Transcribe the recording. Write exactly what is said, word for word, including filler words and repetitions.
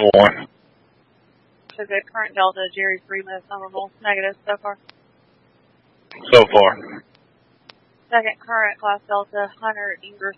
One. So good. Current Delta, Jerry Freeman is numberable. Negative so far. So far. Second current, Class Delta, Hunter Ingress